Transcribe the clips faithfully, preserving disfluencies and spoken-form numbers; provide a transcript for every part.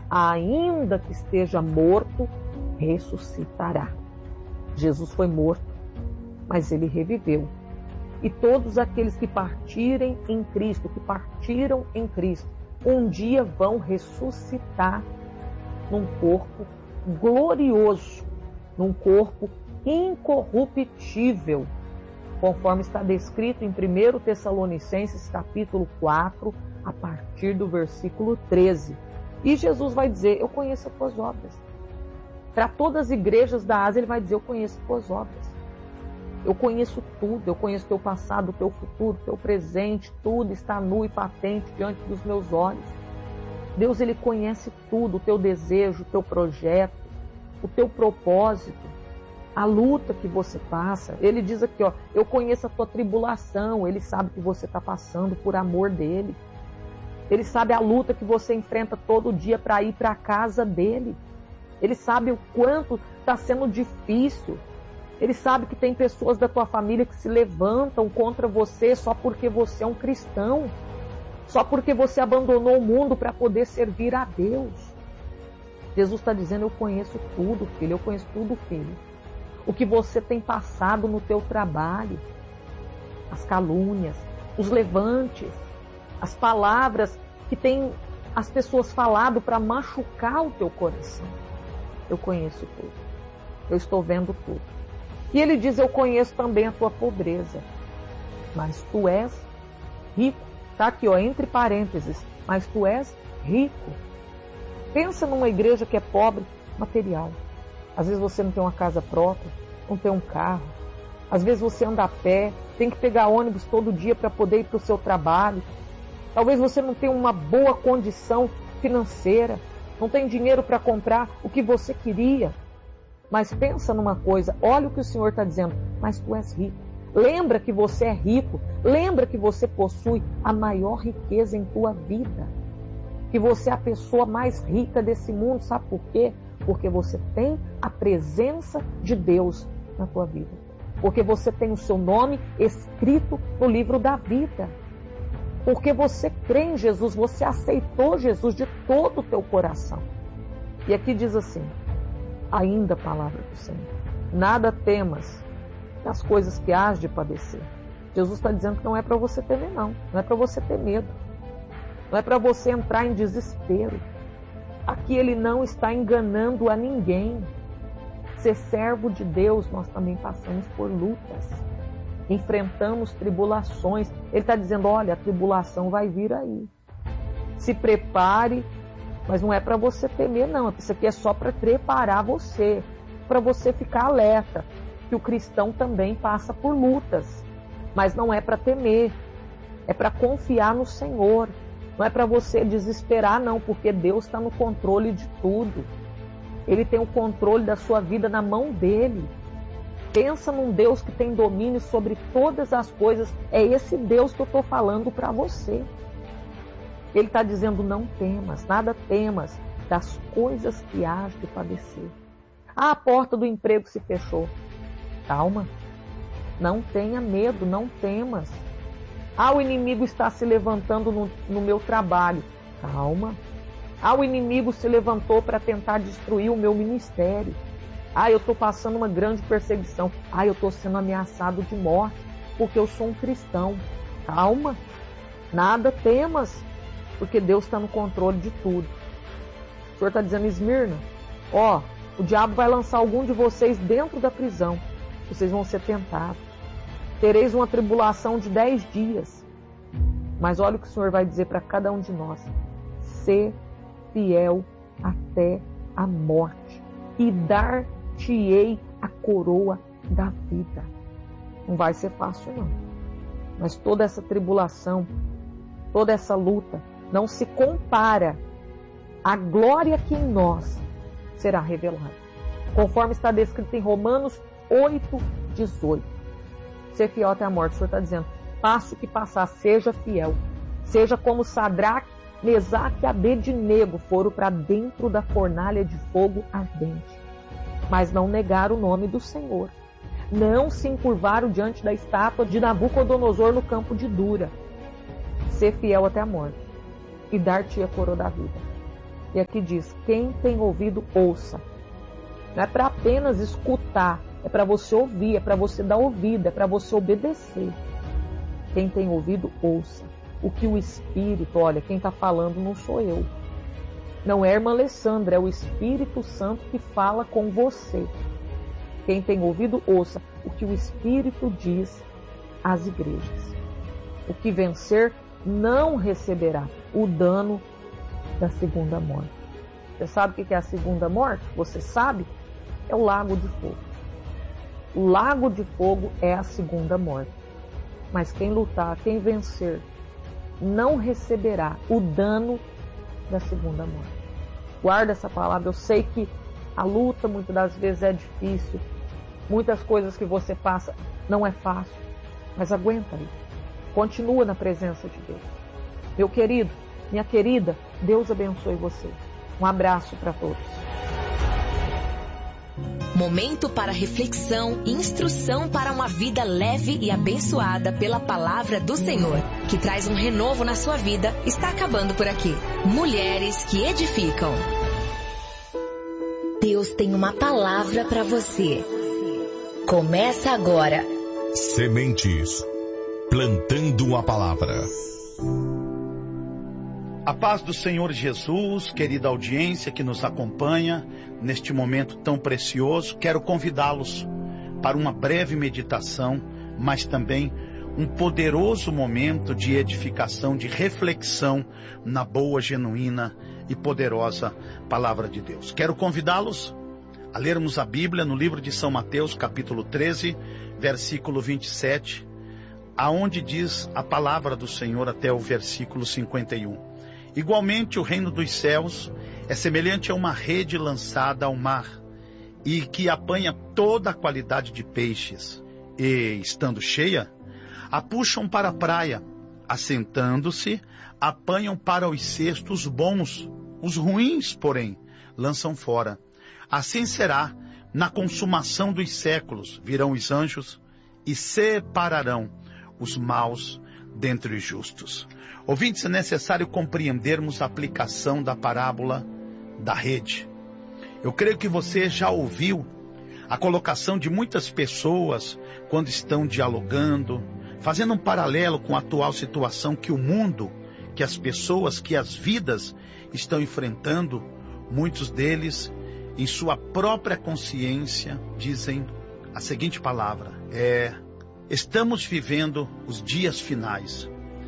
ainda que esteja morto, ressuscitará. Jesus foi morto, mas ele reviveu. E todos aqueles que partirem em Cristo, que partiram em Cristo, um dia vão ressuscitar num corpo glorioso, num corpo incorruptível, conforme está descrito em primeiro Tessalonicenses capítulo quatro, a partir do versículo treze. E Jesus vai dizer, eu conheço as tuas obras. Para todas as igrejas da Ásia, ele vai dizer, eu conheço as tuas obras. Eu conheço tudo, eu conheço teu passado, teu futuro, teu presente, tudo está nu e patente diante dos meus olhos. Deus, ele conhece tudo, o teu desejo, o teu projeto, o teu propósito, a luta que você passa. Ele diz aqui, ó, eu conheço a tua tribulação, ele sabe que você está passando por amor dele. Ele sabe a luta que você enfrenta todo dia para ir para a casa dele. Ele sabe o quanto está sendo difícil. Ele sabe que tem pessoas da tua família que se levantam contra você só porque você é um cristão. Só porque você abandonou o mundo para poder servir a Deus. Jesus está dizendo, eu conheço tudo, filho. Eu conheço tudo, filho. O que você tem passado no teu trabalho. As calúnias, os levantes, as palavras que tem as pessoas falado para machucar o teu coração. Eu conheço tudo. Eu estou vendo tudo. E ele diz, eu conheço também a tua pobreza. Mas tu és rico. Está aqui, ó, entre parênteses. Mas tu és rico. Pensa numa igreja que é pobre material. Às vezes você não tem uma casa própria, não tem um carro. Às vezes você anda a pé, tem que pegar ônibus todo dia para poder ir para o seu trabalho. Talvez você não tenha uma boa condição financeira, não tem dinheiro para comprar o que você queria. Mas pensa numa coisa, olha o que o Senhor está dizendo, mas tu és rico. Lembra que você é rico, lembra que você possui a maior riqueza em tua vida. Que você é a pessoa mais rica desse mundo, sabe por quê? Porque você tem a presença de Deus na tua vida. Porque você tem o seu nome escrito no livro da vida. Porque você crê em Jesus, você aceitou Jesus de todo o teu coração. E aqui diz assim, ainda a palavra do Senhor, nada temas das coisas que hás de padecer. Jesus está dizendo que não é para você temer não, não é para você ter medo, não é para você entrar em desespero. Aqui ele não está enganando a ninguém. Ser servo de Deus, nós também passamos por lutas, enfrentamos tribulações. Ele está dizendo, olha, a tribulação vai vir aí. Se prepare, mas não é para você temer não, isso aqui é só para preparar você, para você ficar alerta, que o cristão também passa por lutas, mas não é para temer, é para confiar no Senhor. Não é para você desesperar não, porque Deus está no controle de tudo. Ele tem o controle da sua vida na mão dele. Pensa num Deus que tem domínio sobre todas as coisas. É esse Deus que eu estou falando para você. Ele está dizendo, não temas, nada temas das coisas que hás de padecer. Ah, a porta do emprego se fechou. Calma, não tenha medo, não temas. Ah, o inimigo está se levantando no, no meu trabalho. Calma. Ah, o inimigo se levantou para tentar destruir o meu ministério. Ah, eu estou passando uma grande perseguição. Ah, eu estou sendo ameaçado de morte porque eu sou um cristão. Calma. Nada temas, porque Deus está no controle de tudo. O Senhor está dizendo, Esmirna, ó, o diabo vai lançar algum de vocês dentro da prisão. Vocês vão ser tentados. Tereis uma tribulação de dez dias. Mas olha o que o Senhor vai dizer para cada um de nós. Ser fiel até a morte. E dar-te-ei a coroa da vida. Não vai ser fácil não. Mas toda essa tribulação, toda essa luta, não se compara à glória que em nós será revelada. Conforme está descrito em Romanos oito, dezoito. Ser fiel até a morte. O Senhor está dizendo, passe o que passar, seja fiel. Seja como Sadraque, Mesaque e Abednego foram para dentro da fornalha de fogo ardente. Mas não negaram o nome do Senhor. Não se encurvaram diante da estátua de Nabucodonosor no campo de Dura. Ser fiel até a morte. E dar-te a coroa da vida. E aqui diz, quem tem ouvido, ouça. Não é para apenas escutar, é para você ouvir, é para você dar ouvido, é para você obedecer. Quem tem ouvido, ouça. O que o Espírito, olha, quem está falando não sou eu. Não é a irmã Alessandra, é o Espírito Santo que fala com você. Quem tem ouvido, ouça o que o Espírito diz às igrejas. O que vencer não receberá o dano da segunda morte. Você sabe o que é a segunda morte? Você sabe? É o lago de fogo. O lago de fogo é a segunda morte. Mas quem lutar, quem vencer, não receberá o dano da segunda morte. Guarda essa palavra. Eu sei que a luta muitas das vezes é difícil. Muitas coisas que você passa não é fácil. Mas aguenta aí. Continua na presença de Deus. Meu querido, minha querida, Deus abençoe você. Um abraço para todos. Momento para reflexão e instrução para uma vida leve e abençoada pela palavra do Senhor, que traz um renovo na sua vida, está acabando por aqui. Mulheres que edificam. Deus tem uma palavra para você. Começa agora. Sementes. Plantando a palavra. A paz do Senhor Jesus, querida audiência que nos acompanha neste momento tão precioso, quero convidá-los para uma breve meditação, mas também um poderoso momento de edificação, de reflexão na boa, genuína e poderosa palavra de Deus. Quero convidá-los a lermos a Bíblia no livro de São Mateus, capítulo treze, versículo vinte e sete, aonde diz a palavra do Senhor até o versículo cinquenta e um. Igualmente, o reino dos céus é semelhante a uma rede lançada ao mar e que apanha toda a qualidade de peixes. E, estando cheia, a puxam para a praia, assentando-se, apanham para os cestos bons, os ruins, porém, lançam fora. Assim será na consumação dos séculos. Virão os anjos e separarão os maus dentre os justos. Ouvintes, é necessário compreendermos a aplicação da parábola da rede. Eu creio que você já ouviu a colocação de muitas pessoas quando estão dialogando, fazendo um paralelo com a atual situação que o mundo, que as pessoas, que as vidas estão enfrentando. Muitos deles, em sua própria consciência, dizem a seguinte palavra: é, estamos vivendo os dias finais.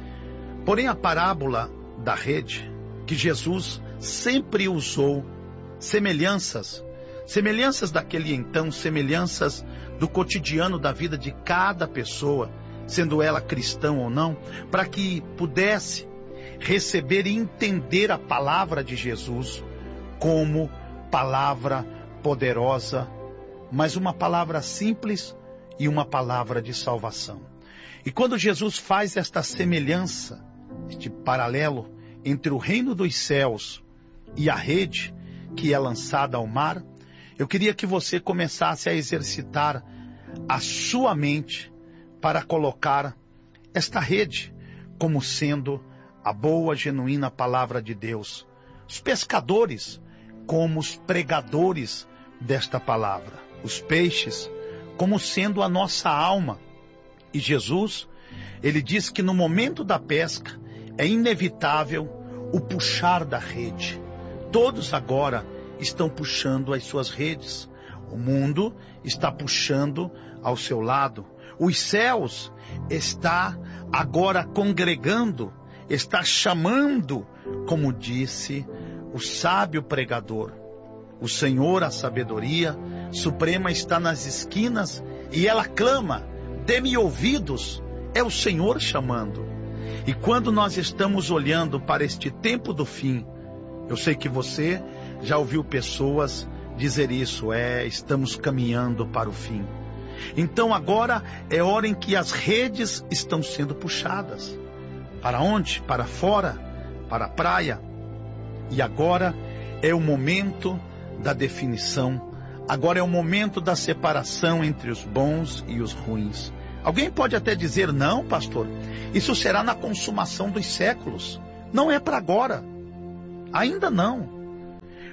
Porém, a parábola da rede, que Jesus sempre usou semelhanças, semelhanças daquele então, semelhanças do cotidiano da vida de cada pessoa, sendo ela cristã ou não, para que pudesse receber e entender a palavra de Jesus como palavra poderosa, mas uma palavra simples e uma palavra de salvação. E quando Jesus faz esta semelhança, este paralelo entre o reino dos céus e a rede que é lançada ao mar, eu queria que você começasse a exercitar a sua mente para colocar esta rede como sendo a boa, genuína palavra de Deus. Os pescadores como os pregadores desta palavra. Os peixes como sendo a nossa alma. E Jesus, ele diz que no momento da pesca é inevitável o puxar da rede. Todos agora estão puxando as suas redes. O mundo está puxando ao seu lado. Os céus está agora congregando, está chamando, como disse o sábio pregador. O Senhor, a sabedoria suprema, está nas esquinas e ela clama: dê-me ouvidos. É o Senhor chamando. E quando nós estamos olhando para este tempo do fim, eu sei que você já ouviu pessoas dizer isso, é, estamos caminhando para o fim. Então agora é hora em que as redes estão sendo puxadas. Para onde? Para fora, para a praia. E agora é o momento da definição. Agora é o momento da separação entre os bons e os ruins. Alguém pode até dizer: não, pastor, isso será na consumação dos séculos. Não é para agora. Ainda não.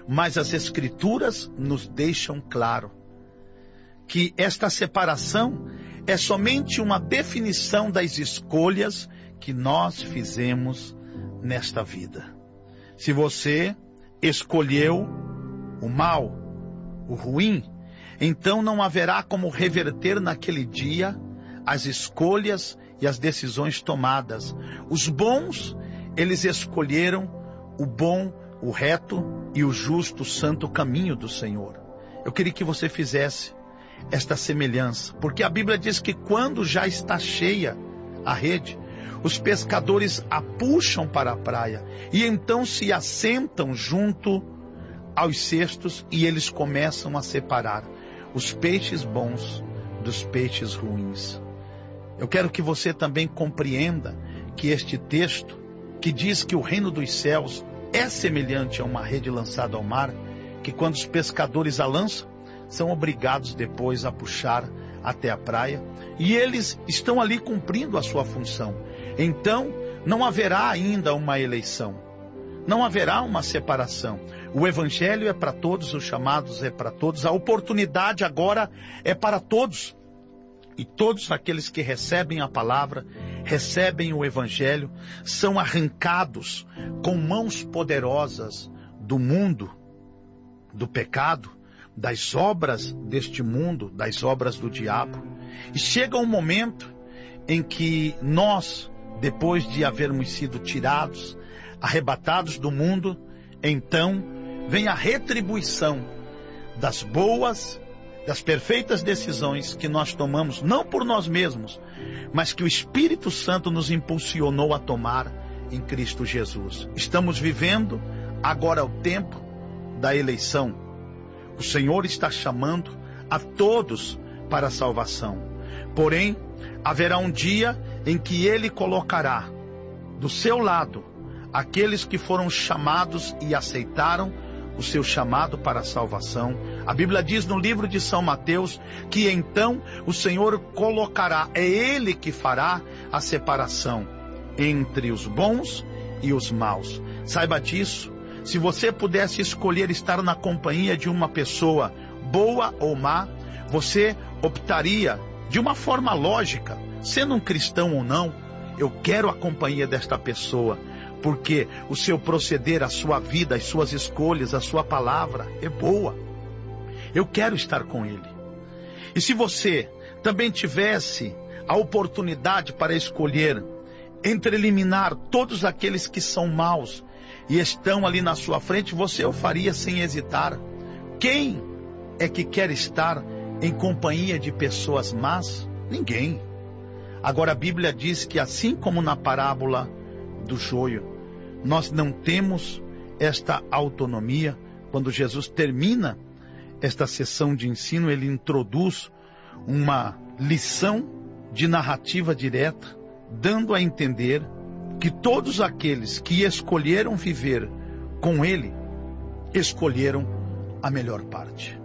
mas as Escrituras nos deixam claro que esta separação é somente uma definição das escolhas que nós fizemos nesta vida. Se você escolheu o mal, o ruim, então não haverá como reverter naquele dia as escolhas e as decisões tomadas. Os bons, eles escolheram o bom, o reto e o justo, santo caminho do Senhor. Eu queria que você fizesse esta semelhança, porque a Bíblia diz que quando já está cheia a rede, os pescadores a puxam para a praia e então se assentam junto aos cestos e eles começam a separar os peixes bons dos peixes ruins. Eu quero que você também compreenda que este texto, que diz que o reino dos céus é semelhante a uma rede lançada ao mar, que quando os pescadores a lançam, são obrigados depois a puxar até a praia, e eles estão ali cumprindo a sua função. Então, não haverá ainda uma eleição, não haverá uma separação. O evangelho é para todos, os chamados é para todos, a oportunidade agora é para todos. E todos aqueles que recebem a palavra, recebem o evangelho, são arrancados com mãos poderosas do mundo, do pecado, das obras deste mundo, das obras do diabo. E chega um momento em que nós, depois de havermos sido tirados, arrebatados do mundo, então vem a retribuição das boas, das perfeitas decisões que nós tomamos, não por nós mesmos, mas que o Espírito Santo nos impulsionou a tomar em Cristo Jesus. Estamos vivendo agora o tempo da eleição. O Senhor está chamando a todos para a salvação. Porém, haverá um dia em que Ele colocará do seu lado aqueles que foram chamados e aceitaram o seu chamado para a salvação. A Bíblia diz no livro de São Mateus que então o Senhor colocará, é Ele que fará a separação entre os bons e os maus. Saiba disso. Se você pudesse escolher estar na companhia de uma pessoa boa ou má, você optaria de uma forma lógica, sendo um cristão ou não, eu quero a companhia desta pessoa, porque o seu proceder, a sua vida, as suas escolhas, a sua palavra é boa. Eu quero estar com ele. E se você também tivesse a oportunidade para escolher entre eliminar todos aqueles que são maus e estão ali na sua frente, você o faria sem hesitar. Quem é que quer estar em companhia de pessoas más? Ninguém. Agora a Bíblia diz que assim como na parábola do joio, nós não temos esta autonomia. Quando Jesus termina esta sessão de ensino, ele introduz uma lição de narrativa direta, dando a entender que todos aqueles que escolheram viver com ele, escolheram a melhor parte.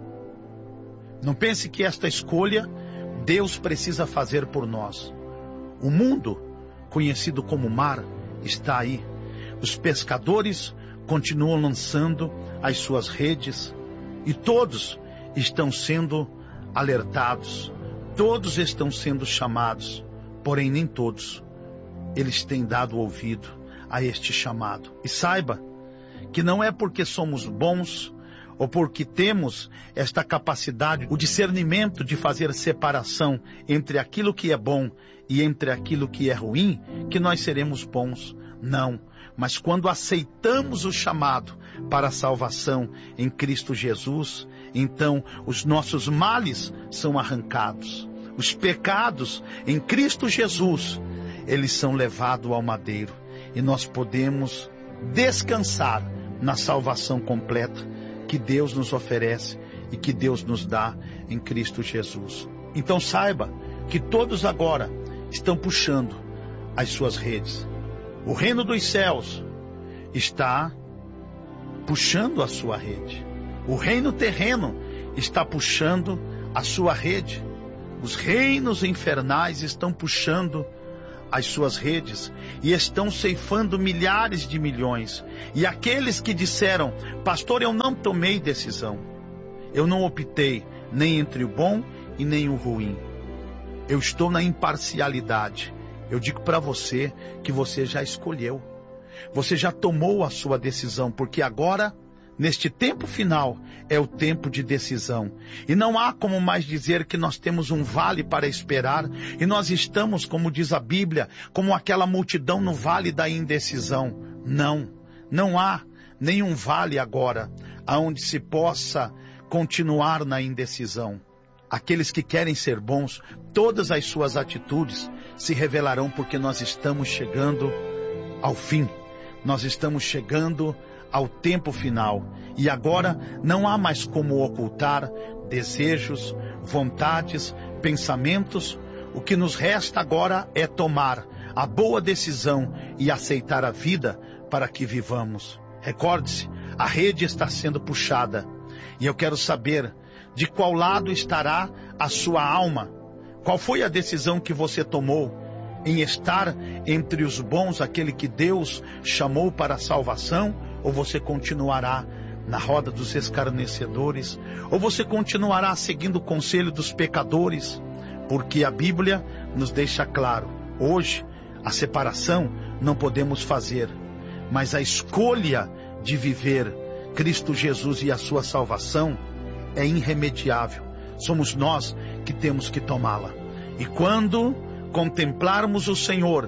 Não pense que esta escolha Deus precisa fazer por nós. O mundo, conhecido como mar, está aí. Os pescadores continuam lançando as suas redes e todos estão sendo alertados, todos estão sendo chamados, porém nem todos eles têm dado ouvido a este chamado. E saiba que não é porque somos bons ou porque temos esta capacidade, o discernimento de fazer separação entre aquilo que é bom e entre aquilo que é ruim, que nós seremos bons. Não, mas quando aceitamos o chamado para a salvação em Cristo Jesus, então os nossos males são arrancados. Os pecados em Cristo Jesus, eles são levados ao madeiro e nós podemos descansar na salvação completa que Deus nos oferece e que Deus nos dá em Cristo Jesus. Então saiba que todos agora estão puxando as suas redes. O reino dos céus está puxando a sua rede. O reino terreno está puxando a sua rede. Os reinos infernais estão puxando as suas redes e estão ceifando milhares de milhões. E aqueles que disseram: pastor, eu não tomei decisão, eu não optei nem entre o bom e nem o ruim, eu estou na imparcialidade. Eu digo para você que você já escolheu, você já tomou a sua decisão, porque agora, neste tempo final, é o tempo de decisão. E não há como mais dizer que nós temos um vale para esperar, e nós estamos, como diz a Bíblia, como aquela multidão no vale da indecisão. Não, não há nenhum vale agora, aonde se possa continuar na indecisão. Aqueles que querem ser bons, todas as suas atitudes se revelarão, porque nós estamos chegando ao fim. Nós estamos chegando ao tempo final. E agora não há mais como ocultar desejos, vontades, pensamentos. O que nos resta agora é tomar a boa decisão e aceitar a vida para que vivamos. Recorde-se, a rede está sendo puxada. E eu quero saber de qual lado estará a sua alma. Qual foi a decisão que você tomou em estar entre os bons, aquele que Deus chamou para a salvação? Ou você continuará na roda dos escarnecedores? Ou você continuará seguindo o conselho dos pecadores? Porque a Bíblia nos deixa claro, hoje a separação não podemos fazer, mas a escolha de viver Cristo Jesus e a sua salvação é irremediável. Somos nós que temos que tomá-la. E quando contemplarmos o Senhor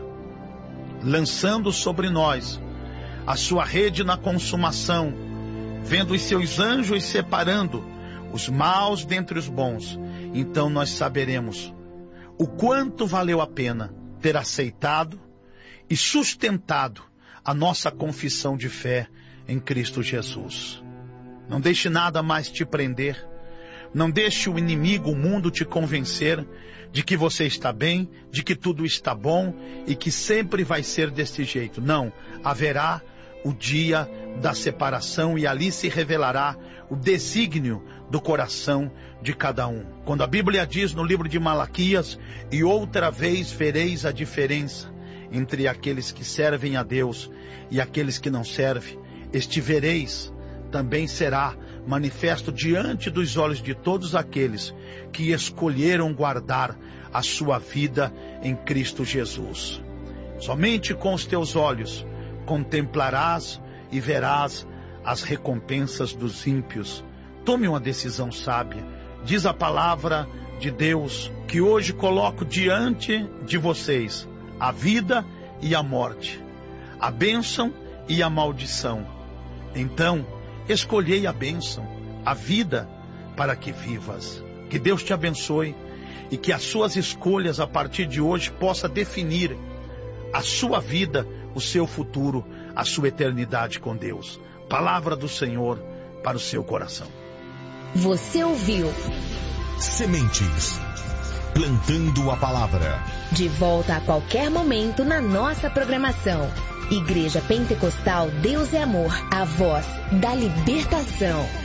lançando sobre nós a sua rede na consumação, vendo os seus anjos separando os maus dentre os bons, então nós saberemos o quanto valeu a pena ter aceitado e sustentado a nossa confissão de fé em Cristo Jesus. Não deixe nada mais te prender. Não deixe o inimigo, o mundo, te convencer de que você está bem, de que tudo está bom e que sempre vai ser deste jeito. Não, haverá o dia da separação e ali se revelará o desígnio do coração de cada um. Quando a Bíblia diz no livro de Malaquias: e outra vez vereis a diferença entre aqueles que servem a Deus e aqueles que não servem, este vereis também será manifesto diante dos olhos de todos aqueles que escolheram guardar a sua vida em Cristo Jesus. Somente com os teus olhos contemplarás e verás as recompensas dos ímpios. Tome uma decisão sábia. Diz a palavra de Deus que hoje coloco diante de vocês a vida e a morte, a bênção e a maldição. Então, escolhei a bênção, a vida, para que vivas. Que Deus te abençoe e que as suas escolhas a partir de hoje possa definir a sua vida, o seu futuro, a sua eternidade com Deus. Palavra do Senhor para o seu coração. Você ouviu Sementes, plantando a palavra. De volta a qualquer momento na nossa programação. Igreja Pentecostal Deus é Amor, a voz da libertação.